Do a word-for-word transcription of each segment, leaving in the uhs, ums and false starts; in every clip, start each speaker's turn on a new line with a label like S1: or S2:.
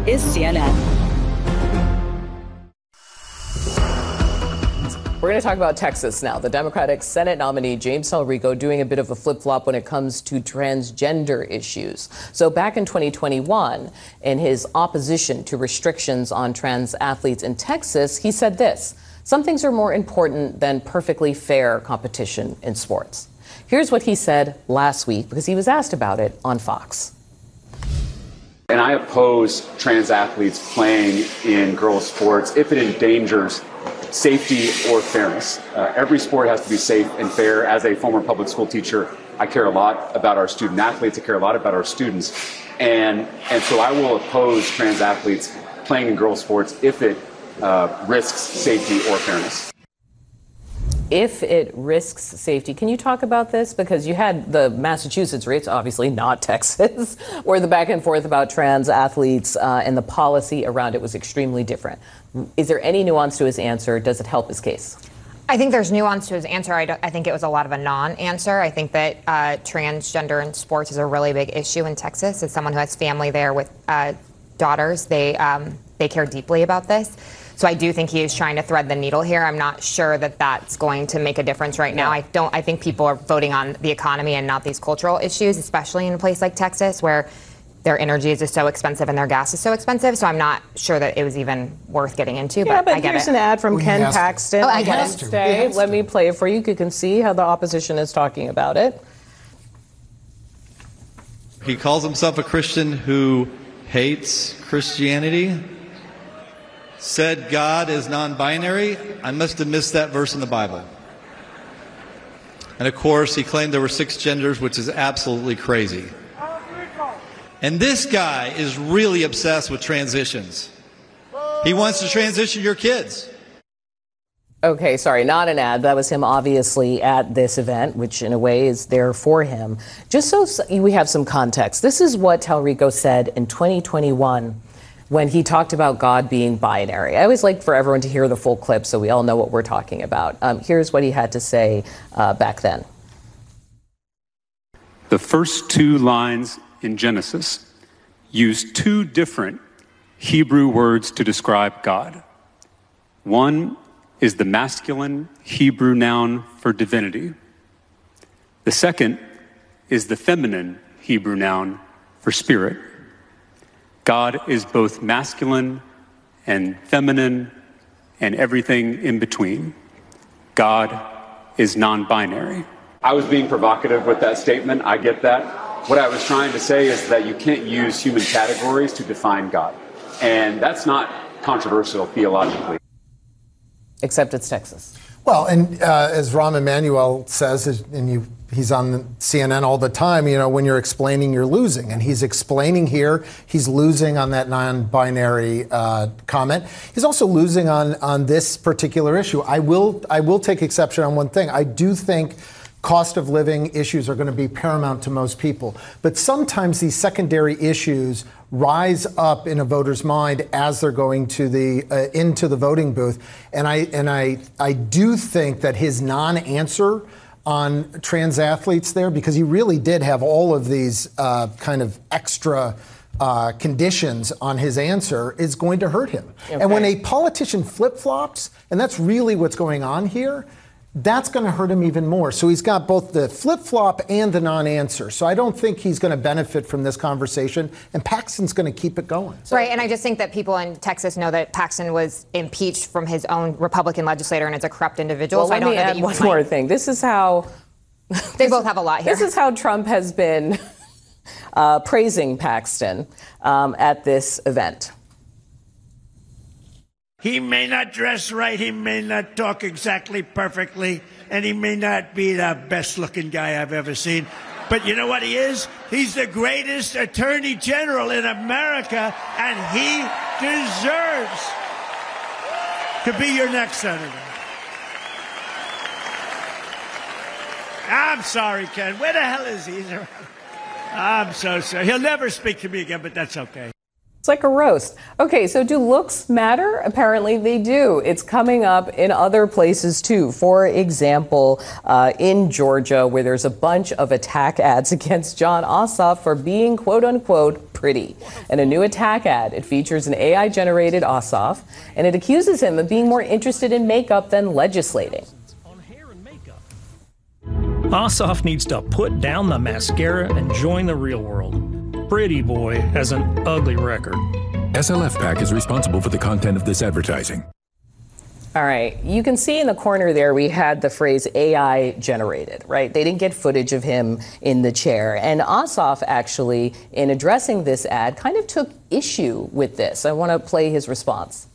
S1: is C N N.
S2: We're going to talk about Texas now. The Democratic Senate nominee, James Talrico, doing a bit of a flip-flop when it comes to transgender issues. So back in twenty twenty-one, in his opposition to restrictions on trans athletes in Texas, he said this: some things are more important than perfectly fair competition in sports. Here's what he said last week because he was asked about it on Fox.
S3: And I oppose trans athletes playing in girls' sports if it endangers safety or fairness. Uh, every sport has to be safe and fair. As a former public school teacher, I care a lot about our student athletes. I care a lot about our students. And, and so I will oppose trans athletes playing in girls' sports if it uh, risks safety or fairness.
S2: If it risks safety, can you talk about this? Because you had the Massachusetts race, obviously not Texas, where the back and forth about trans athletes uh, and the policy around it was extremely different. Is there any nuance to his answer? Does it help his case?
S4: I think there's nuance to his answer. I, don't, I think it was a lot of a non-answer. I think that uh, transgender in sports is a really big issue in Texas. As someone who has family there with uh, daughters, they um, they care deeply about this. So I do think he is trying to thread the needle here. I'm not sure that that's going to make a difference right now. I don't. I think people are voting on the economy and not these cultural issues, especially in a place like Texas where their energy is just so expensive and their gas is so expensive. So I'm not sure that it was even worth getting into.
S2: Yeah,
S4: but,
S2: but
S4: I get
S2: here's
S4: it.
S2: an ad from Ken Paxton.
S4: Oh, I get it.
S2: Stay. Let me play it for you. You can see how the opposition is talking about it.
S5: He calls himself a Christian who hates Christianity. Said God is non-binary. I must have missed that verse in the Bible. And of course, he claimed there were six genders, which is absolutely crazy. And this guy is really obsessed with transitions. He wants to transition your kids.
S2: Okay, sorry, not an ad. That was him obviously at this event, which in a way is there for him. Just so we have some context, this is what Talrico said in twenty twenty-one when he talked about God being binary. I always like for everyone to hear the full clip so we all know what we're talking about. Um, here's what he had to say uh, back then.
S6: The first two lines in Genesis use two different Hebrew words to describe God. One is the masculine Hebrew noun for divinity. The second is the feminine Hebrew noun for spirit. God is both masculine and feminine and everything in between. God is non-binary.
S3: I was being provocative with that statement. I get that. What I was trying to say is that you can't use human categories to define God. And that's not controversial theologically.
S2: Except it's Texas.
S7: Well, and uh, as Rahm Emanuel says, and you, he's on C N N all the time, you know, when you're explaining, you're losing. And he's explaining here, he's losing on that non-binary uh, comment. He's also losing on, on this particular issue. I will, I will take exception on one thing. I do think cost of living issues are going to be paramount to most people. But sometimes these secondary issues rise up in a voter's mind as they're going to the uh, into the voting booth. And I and I I do think that his non-answer on trans athletes there, because he really did have all of these uh, kind of extra uh, conditions on his answer, is going to hurt him. Okay. And when a politician flip-flops, and that's really what's going on here, that's going to hurt him even more. So he's got both the flip-flop and the non-answer. So I don't think he's going to benefit from this conversation, and Paxton's going to keep it going.
S4: So, right, and I just think that people in Texas know that Paxton was impeached from his own Republican legislator and is a corrupt individual.
S2: Well,
S4: so
S2: let
S4: I don't
S2: me
S4: know
S2: add
S4: that you
S2: one
S4: might...
S2: more thing. This is how...
S4: They both have a lot here.
S2: This is how Trump has been uh, praising Paxton um, at this event.
S8: He may not dress right, he may not talk exactly perfectly, and he may not be the best-looking guy I've ever seen. But you know what he is? He's the greatest attorney general in America, and he deserves to be your next senator. I'm sorry, Ken. Where the hell is he? He's around. I'm so sorry. He'll never speak to me again, but that's okay.
S2: It's like a roast. Okay, so do looks matter? Apparently they do. It's coming up in other places too. For example, uh, in Georgia, where there's a bunch of attack ads against Jon Ossoff for being quote unquote pretty. And a new attack ad, it features an A I-generated Ossoff, and it accuses him of being more interested in makeup than legislating.
S1: Ossoff needs to put down the mascara and join the real world. Pretty Boy has an ugly record.
S9: S L F PAC is responsible for the content of this advertising.
S2: All right. You can see in the corner there we had the phrase A I generated, right? They didn't get footage of him in the chair. And Ossoff actually, in addressing this ad, kind of took issue with this. I want to play his response.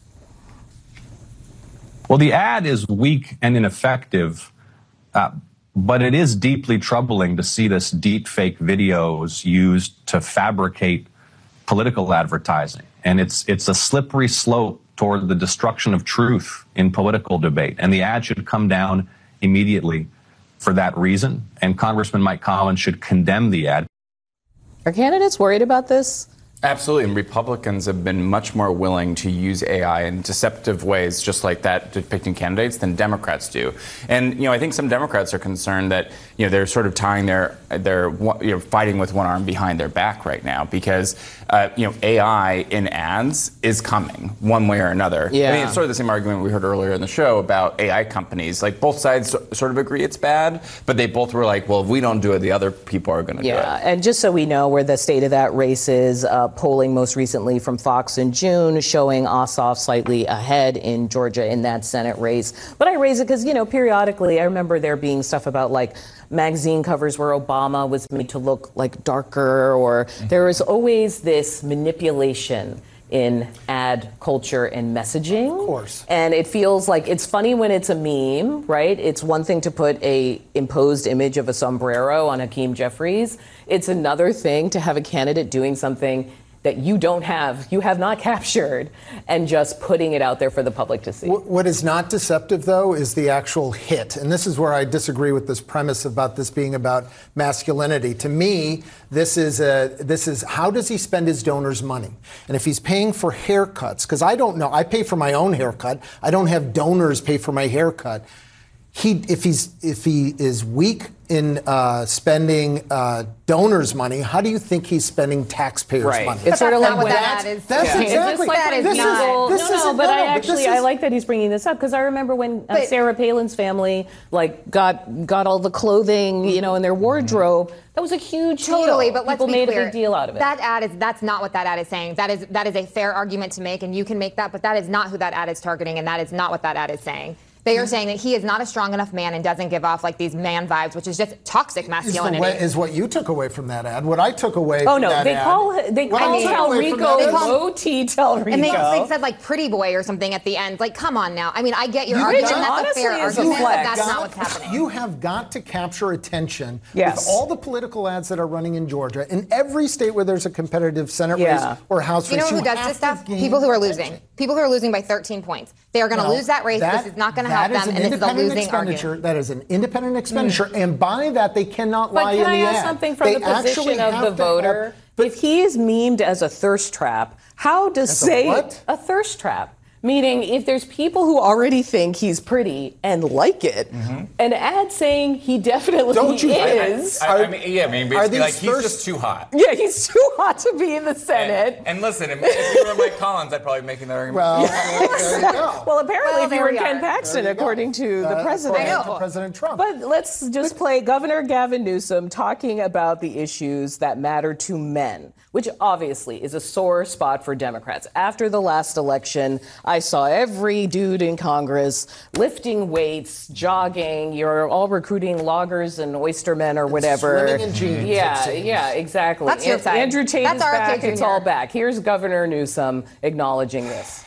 S10: Well, the ad is weak and ineffective. Uh, But it is deeply troubling to see this deep fake videos used to fabricate political advertising. And it's it's a slippery slope toward the destruction of truth in political debate. And the ad should come down immediately for that reason. And Congressman Mike Collins should condemn the ad.
S2: Are candidates worried about this?
S11: Absolutely, and Republicans have been much more willing to use A I in deceptive ways, just like that, depicting candidates, than Democrats do. And you know, I think some Democrats are concerned that you know they're sort of tying their their you know fighting with one arm behind their back right now because uh, you know A I in ads is coming one way or another.
S2: Yeah.
S11: I mean, it's sort of the same argument we heard earlier in the show about A I companies. Like both sides sort of agree it's bad, but they both were like, well, if we don't do it, the other people are going to
S2: yeah.
S11: do it.
S2: Yeah, and just so we know where the state of that race is. Uh, polling most recently from Fox in June showing Ossoff slightly ahead in Georgia in that Senate race. But I raise it because, you know, periodically I remember there being stuff about like magazine covers where Obama was made to look like darker, or there was always this manipulation in ad culture and messaging.
S7: Of course.
S2: And it feels like it's funny when it's a meme, right? It's one thing to put a imposed image of a sombrero on Hakeem Jeffries. It's another thing to have a candidate doing something that you don't have, you have not captured, and just putting it out there for the public to see.
S7: What is not deceptive, though, is the actual hit. And this is where I disagree with this premise about this being about masculinity. To me, this is a this is how does he spend his donors' money? And if he's paying for haircuts, because I don't know, I pay for my own haircut. I don't have donors pay for my haircut. He, if he's if he is weak in uh, spending uh, donors' money, how do you think he's spending taxpayers'
S2: right.
S7: money?
S2: It's sort of like
S4: what
S2: that.
S4: that is.
S7: That's
S2: yeah.
S7: exactly.
S2: Like
S4: that is
S2: this
S4: not.
S2: Is, no, no, but
S7: no,
S2: I
S7: no,
S2: actually
S7: but
S2: I
S7: is,
S2: like that he's bringing this up because I remember when uh,
S4: but,
S2: Sarah Palin's family like got got all the clothing, you know, in their wardrobe. That was a huge
S4: totally,
S2: deal.
S4: but let's
S2: People
S4: be
S2: made
S4: clear.
S2: a big deal out of it.
S4: That ad is that's not what that ad is saying. That is that is a fair argument to make, and you can make that, but that is not who that ad is targeting, and that is not what that ad is saying. They are saying that he is not a strong enough man and doesn't give off like these man vibes, which is just toxic masculinity.
S7: Is, the way, is what you took away from that ad. What I took away
S2: oh
S7: from
S2: no,
S7: that
S2: they
S7: ad,
S2: call they
S7: what
S2: call
S7: I took away from
S2: Talrico
S7: that is-
S2: low T Talrico.
S4: And they, they said like pretty boy or something at the end. Like, come on now. I mean, I get your
S7: You
S4: argument.
S7: got-
S4: That's a fair
S2: honestly, it's a
S4: argument, but
S2: flex.
S4: that's
S7: got-
S4: not what's happening.
S7: You have got to capture attention
S2: Yes.
S7: with all the political ads that are running in Georgia. In every state where there's a competitive Senate
S2: Yeah.
S7: race or House
S4: You know
S7: race,
S4: who does
S7: have
S4: this
S7: to
S4: stuff?
S7: gain
S4: People who are
S7: attention.
S4: losing. People who are losing by thirteen points. They are going to
S7: No,
S4: lose that race.
S7: that-
S4: this is not going to help
S7: that is
S4: them,
S7: an
S4: and this is a
S7: independent
S4: losing
S7: expenditure.
S4: argument.
S7: That is an independent expenditure,
S2: Mm.
S7: and by that they cannot
S2: But
S7: lie
S2: can
S7: in
S2: I
S7: the
S2: ask
S7: ad.
S2: something from
S7: They
S2: the position
S7: actually
S2: of
S7: have
S2: the
S7: to
S2: voter?
S7: have- but
S2: if he is memed as a thirst trap, how does
S7: As a
S2: say
S7: what?
S2: a thirst trap? Meaning, if there's people who already think he's pretty and like it, an ad saying he definitely
S7: Don't you-
S2: is.
S11: I, I mean, yeah, I mean,
S7: Are
S11: basically,
S7: these
S11: like, he's
S7: thirst-
S11: just too hot.
S2: yeah, he's too hot to be in the Senate.
S11: And, and listen, if, if you were Mike Collins, I'd probably be making that argument.
S7: Well, there you go.
S2: well, apparently,
S4: Well,
S2: if you
S4: there
S2: were
S4: we
S2: Ken
S4: are.
S2: Paxton,
S7: There you go.
S2: according to the
S7: Uh,
S2: president.
S7: according to President Trump.
S2: But let's just play Governor Gavin Newsom talking about the issues that matter to men, which obviously is a sore spot for Democrats. After the last election, I saw every dude in Congress lifting weights, jogging. You're all recruiting loggers and oystermen or whatever.
S7: swimming in jeans, it
S2: Yeah,
S7: seems.
S2: yeah, exactly.
S4: That's your
S2: And
S4: side.
S2: Andrew Tate
S4: That's
S2: is
S4: R F K
S2: back. It's
S4: Junior
S2: all back. Here's Governor Newsom acknowledging this.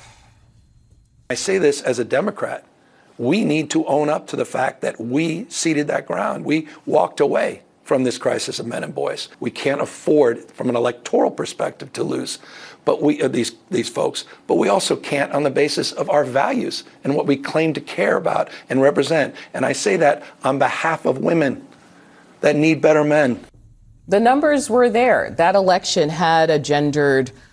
S12: I say this as a Democrat. We need to own up to the fact that we ceded that ground. We walked away from this crisis of men and boys. We can't afford, from an electoral perspective, to lose but we, uh, these, these folks, but we also can't on the basis of our values and what we claim to care about and represent. And I say that on behalf of women that need better men.
S2: The numbers were there. That election had a gendered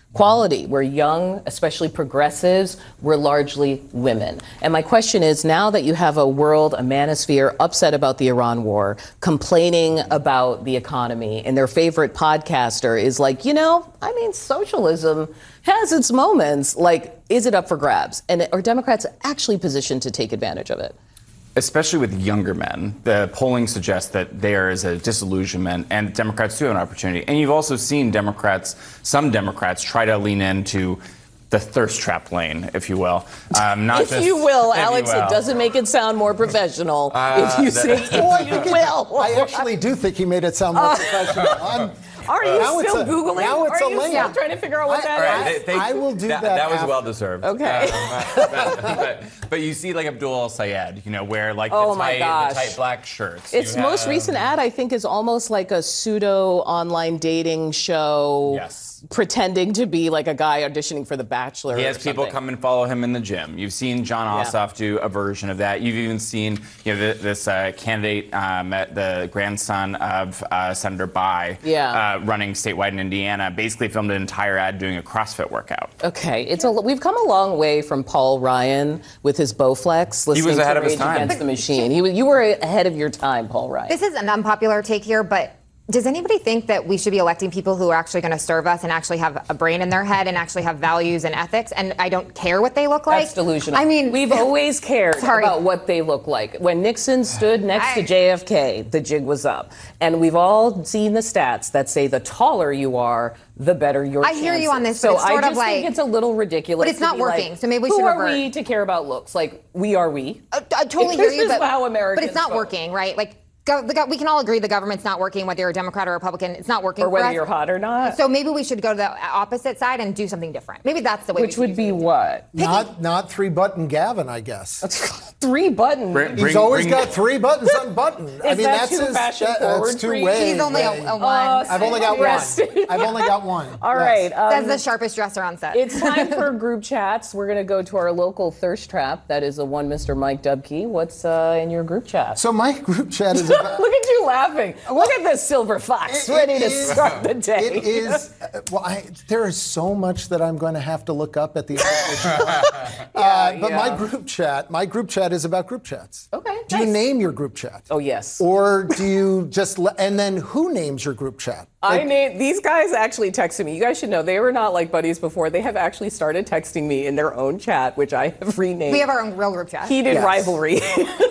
S2: quality, where young, especially progressives, were largely women. And my question is, now that you have a world, a manosphere upset about the Iran war, complaining about the economy, and their favorite podcaster is like, you know, I mean, socialism has its moments. Like, is it up for grabs? And are Democrats actually positioned to take advantage of it?
S11: Especially with younger men, the polling suggests that there is a disillusionment, and Democrats do have an opportunity. And you've also seen Democrats, some Democrats, try to lean into the thirst trap lane, if you will. Um, not
S2: if
S11: just,
S2: you will,
S11: if
S2: Alex,
S11: you will.
S2: it doesn't make it sound more professional
S11: Uh,
S2: if you
S11: that-
S2: say, if you will.
S7: I actually do think he made it sound more professional. I'm,
S2: Are you
S7: now
S2: still
S7: it's a-
S2: Googling?
S7: now it's
S2: Are
S7: a
S2: you
S7: lane.
S2: still trying to figure out what
S7: I-
S2: that
S7: all
S2: is?
S7: right,
S11: They- they-
S7: I will do that.
S11: That was
S7: after.
S11: well deserved.
S2: Okay.
S11: Um, but, but, but you see, like Abdul El Sayed, you know, where like
S2: Oh
S11: the,
S2: my
S11: tight,
S2: gosh.
S11: the tight black shirts.
S2: Its
S11: You
S2: most
S11: have-
S2: recent ad, I think, is almost like a pseudo online dating show.
S11: Yes.
S2: Pretending to be like a guy auditioning for The Bachelor.
S11: He has
S2: or
S11: people
S2: something.
S11: come and follow him in the gym. You've seen John
S2: Yeah.
S11: Ossoff do a version of that. You've even seen, you know, th- this uh, candidate, um, the grandson of uh, Senator Bai,
S2: Yeah.
S11: uh, running statewide in Indiana, basically filmed an entire ad doing a CrossFit workout.
S2: Okay, it's a we've come a long way from Paul Ryan with his Bowflex.
S11: He was
S2: listening
S11: ahead
S2: to
S11: of his
S2: Rage
S11: time.
S2: Against the Machine. He was, you were ahead of your time, Paul Ryan.
S4: This is an unpopular take here, but does anybody think that we should be electing people who are actually going to serve us and actually have a brain in their head and actually have values and ethics? And I don't care what they look like.
S2: That's delusional.
S4: I mean,
S2: we've always cared
S4: Sorry.
S2: about what they look like. When Nixon stood next
S4: I-
S2: to J F K, the jig was up. And we've all seen the stats that say the taller you are, the better your
S4: I hear you
S2: chances.
S4: on this,
S2: So
S4: but it's sort
S2: I
S4: of
S2: just think
S4: like-
S2: it's a little ridiculous.
S4: But it's
S2: to
S4: not
S2: be like,
S4: working, so maybe we
S2: who
S4: should
S2: are
S4: revert.
S2: we to care about looks? Like, we are we.
S4: I, I totally
S2: This
S4: hear you,
S2: is
S4: but,
S2: how
S4: but
S2: Americans
S4: it's not
S2: vote.
S4: working, right? Like, go, the, go- we can all agree the government's not working, whether you're a Democrat or Republican. It's not working
S2: Or
S4: for
S2: whether
S4: us.
S2: you're hot or not.
S4: So maybe we should go to the opposite side and do something different. Maybe that's the way.
S2: Which
S4: we
S2: would be what?
S7: Not not three button Gavin, I guess.
S2: Three buttons.
S11: Bring-
S7: He's
S11: bring-
S7: always
S11: bring-
S7: got three buttons unbuttoned. I
S2: Is
S7: mean,
S2: that
S7: that's
S2: too
S7: his,
S2: fashion
S7: that-
S2: forward
S7: that's two
S2: for you?
S7: ways.
S4: He's only a, a one.
S7: I've only got one.
S2: Arrested.
S7: I've only got one.
S2: All
S7: Yes.
S2: right. um,
S4: That's the sharpest dresser on set.
S2: It's time for group chats. We're going to go to our local thirst trap. That is a one Mister Mike Dubkey. What's uh, in your group chat?
S7: So my group chat is about.
S2: Look at you laughing. Look at this silver fox
S7: It-
S2: ready
S7: it
S2: to
S7: is-
S2: start the day.
S7: It is. uh, Well, I, there is so much that I'm going to have to look up at the end of the show. uh, but
S2: yeah.
S7: my group chat, my group chat is about group chats.
S2: Okay,
S7: Do you
S2: nice.
S7: name your group chat?
S2: Oh, yes.
S7: Or do you just le- and then who names your group chat?
S2: I named these guys actually texted me. You guys should know they were not like buddies before. They have actually started texting me in their own chat, which I have renamed.
S4: we have our own real group chat.
S2: Heated
S7: Yes.
S2: rivalry.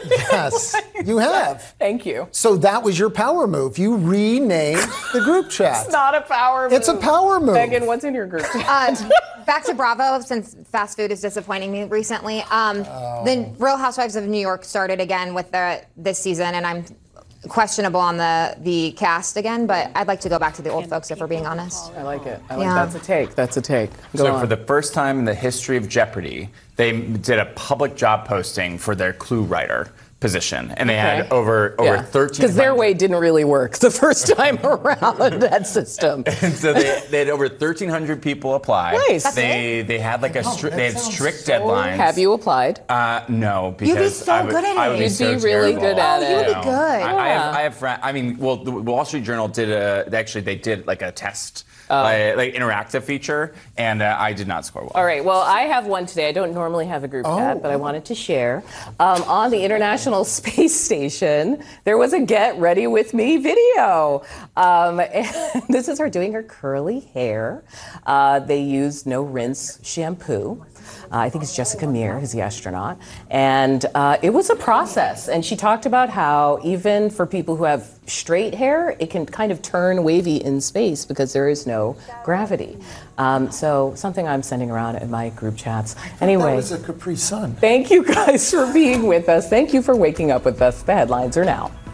S7: Yes, you have.
S2: Thank you.
S7: So that was your power move. You renamed the group chat.
S2: It's not a power move.
S7: It's a power move.
S2: Megan, what's in your group chat?
S4: Uh, back to Bravo, since fast food is disappointing me recently. Um, The Real Housewives of New York started again with the this season, and I'm questionable on the the cast again. But I'd like to go back to the old folks, if we're being honest.
S2: I like it. I like
S4: Yeah.
S2: That's a take. That's a take. Go
S11: So
S2: on.
S11: for the first time in the history of Jeopardy, they did a public job posting for their clue writer position, and they had
S2: Okay.
S11: over over thirteen.
S2: Because their way didn't really work the first time around that system.
S11: And so they, they had over thirteen hundred people apply.
S2: Nice. That's
S11: They they had like a
S7: Oh,
S11: stri-
S7: that
S11: they had
S7: sounds
S11: strict
S7: so-
S11: deadlines.
S2: Have you applied?
S11: Uh, no, because
S4: You'd be so
S11: I would,
S4: good at
S11: I would
S4: it.
S11: be
S2: You'd
S11: so
S2: be really
S11: terrible.
S2: good at
S4: Oh, you would
S2: it.
S4: be
S11: know.
S4: good.
S11: I, I have,
S2: Yeah.
S11: I have friends. I mean, well, the Wall Street Journal did a. Actually, they did like a test, like, like interactive feature, and uh, I did not score well.
S2: All right. Well, I have one today. I don't normally have a group chat, but I wanted to share. Um, on the International Space Station, there was a Get Ready With Me video. Um, and this is her doing her curly hair. Uh, they used no rinse shampoo. Uh, I think it's Jessica Meir, who's the astronaut. And uh, it was a process. And she talked about how even for people who have straight hair, it can kind of turn wavy in space because there is no gravity. Um, so something I'm sending around in my group chats. Anyway,
S7: That was a Capri Sun.
S2: thank you guys for being with us. Thank you for waking up with us. The headlines are now.